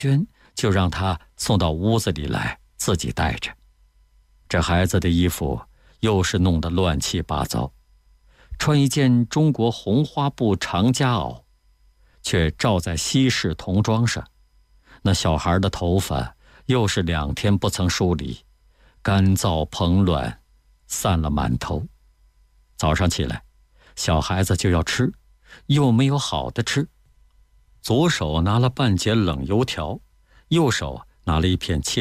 娟就让他送到屋子里来，自己带着。这孩子的衣服又是弄得乱七八糟，穿一件中国红花布长夹袄，却罩在西式童装上。那小孩的头发又是2天不曾梳理，干燥蓬乱，散了满头。早上起来，小孩子就要吃，又没有好的吃。左手拿了半截冷油条，右手拿了一片切